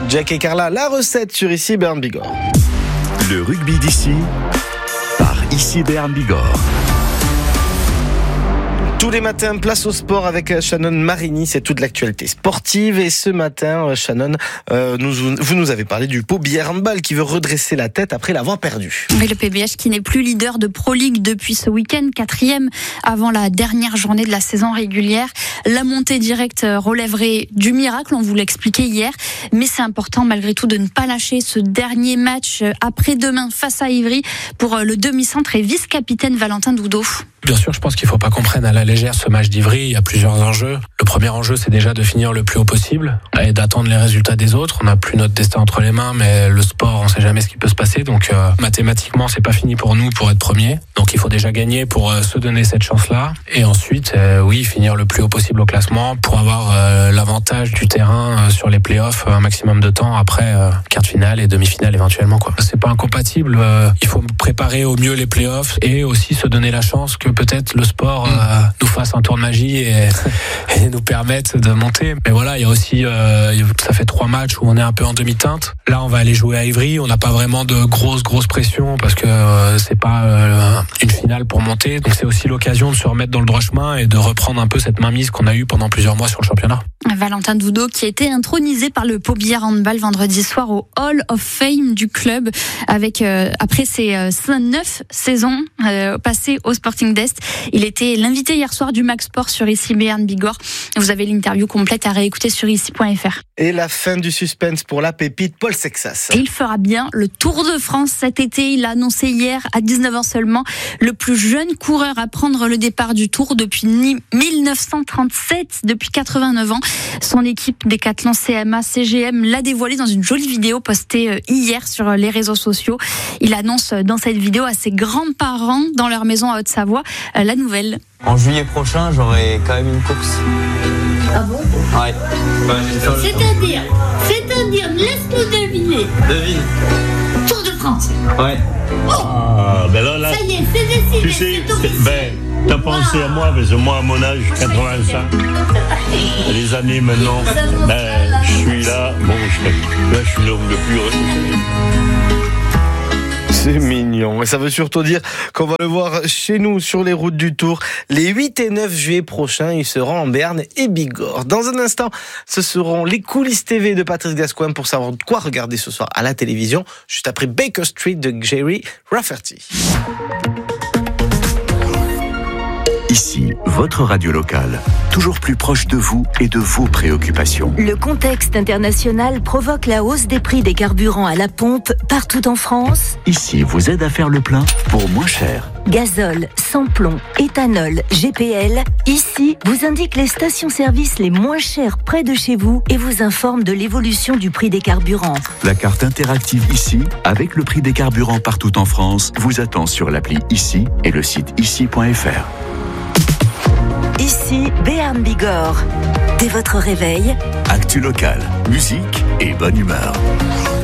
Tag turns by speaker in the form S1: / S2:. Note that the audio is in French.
S1: Jack et Carla, la recette sur Ici Béarn Bigorre.
S2: Le rugby d'ici, par Ici Béarn Bigorre.
S1: Tous les matins, place au sport avec Shannon Marini, c'est toute l'actualité sportive. Et ce matin, Shannon, vous nous avez parlé du Pau Billard Handball qui veut redresser la tête après l'avoir perdu.
S3: Mais le PBH qui n'est plus leader de Pro League depuis ce week-end, 4e avant la dernière journée de la saison régulière. La montée directe relèverait du miracle, on vous l'expliquait hier. Mais c'est important malgré tout de ne pas lâcher ce dernier match après-demain face à Ivry pour le demi-centre et vice-capitaine Valentin Doudot.
S4: Bien sûr, je pense qu'il ne faut pas qu'on prenne à la légère ce match d'Ivry. Il y a plusieurs enjeux. Le premier enjeu, c'est déjà de finir le plus haut possible et d'attendre les résultats des autres. On n'a plus notre destin entre les mains, mais le sport, on ne sait jamais ce qui peut se passer. Donc mathématiquement, c'est pas fini pour nous pour être premier. Donc il faut déjà gagner pour se donner cette chance-là. Et ensuite, finir le plus haut possible au classement pour avoir l'avantage du terrain sur les playoffs un maximum de temps après quart de finale et demi-finale éventuellement. C'est pas incompatible. Il faut préparer au mieux les playoffs et aussi se donner la chance que peut-être le sport nous fasse un tour de magie et nous permette de monter. Mais voilà, il y a aussi, ça fait 3 matchs où on est un peu en demi-teinte. Là, on va aller jouer à Ivry. On n'a pas vraiment de grosse pression parce que c'est pas une finale pour monter. Donc c'est aussi l'occasion de se remettre dans le droit chemin et de reprendre un peu cette mainmise qu'on a eue pendant plusieurs mois sur le championnat.
S3: Valentin Doudot qui a été intronisé par le Pau Billard Handball vendredi soir au Hall of Fame du club avec après ses 9 saisons passées au Sporting d'Est. Il était l'invité hier soir du Max Sport sur Ici Béarn Bigorre. Vous avez l'interview complète à réécouter sur ici.fr.
S1: Et la fin du suspense pour la pépite Paul Sexas.
S3: Et il fera bien le Tour de France cet été. Il l'a annoncé hier à 19 ans seulement. Le plus jeune coureur à prendre le départ du Tour depuis 1937, depuis 89 ans. Son équipe Décathlon CMA CGM l'a dévoilé dans une jolie vidéo postée hier sur les réseaux sociaux. Il annonce dans cette vidéo à ses grands-parents dans leur maison à Haute-Savoie la nouvelle.
S5: En juillet prochain, j'aurai quand même une course.
S6: Ah bon?
S5: Ouais.
S6: C'est-à-dire, laisse-nous deviner.
S5: Devine.
S6: Tour de France.
S5: Ouais.
S7: Ah, ben là,
S6: Ça y est, c'est décidé.
S7: tu sais,
S6: c'est officiel.
S7: t'as pensé à moi, parce que moi, à mon âge, 85, les années maintenant, je suis là, je suis l'homme le plus heureux.
S1: C'est mignon. Et ça veut surtout dire qu'on va le voir chez nous sur les routes du Tour. Les 8 et 9 juillet prochains, il sera en Béarn et Bigorre. Dans un instant, ce seront les coulisses TV de Patrice Gascoigne pour savoir quoi regarder ce soir à la télévision, juste après Baker Street de Jerry Rafferty.
S2: Ici, votre radio locale, toujours plus proche de vous et de vos préoccupations.
S8: Le contexte international provoque la hausse des prix des carburants à la pompe partout en France.
S2: Ici vous aide à faire le plein pour moins cher.
S8: Gazole, sans-plomb, éthanol, GPL. Ici vous indique les stations-service les moins chères près de chez vous et vous informe de l'évolution du prix des carburants.
S2: La carte interactive Ici, avec le prix des carburants partout en France, vous attend sur l'appli Ici et le site ici.fr.
S8: Ici, Béarn Bigorre. Dès votre réveil,
S2: Actu locale, musique et bonne humeur.